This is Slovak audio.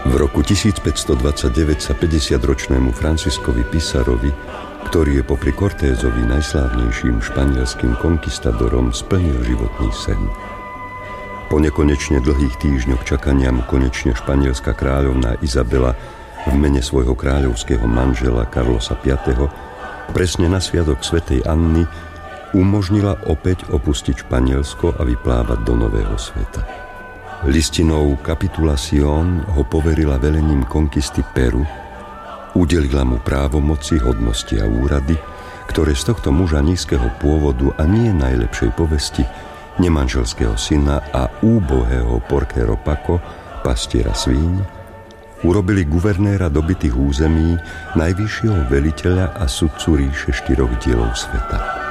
V roku 1529 sa 50-ročnému Franciscovi Pizarrovi, ktorý je popri Cortésovi najslávnejším španielským konkistadorom, splnil životný sen. Po nekonečne dlhých týždňoch čakania mu konečne španielská kráľovná Izabela v mene svojho kráľovského manžela Carlosa V. presne na sviatok svätej Anny umožnila opäť opustiť Španielsko a vyplávať do nového sveta. Listinou Capitulación ho poverila velením konkisty Peru, udelila mu právomoci, hodnosti a úrady, ktoré z tohto muža nízkeho pôvodu a nie najlepšej povesti, nemanželského syna a úbohého porquero Paco, pastiera svíň, urobili guvernéra dobytých území, najvyššieho veliteľa a sudcu ríše 4 dielov sveta.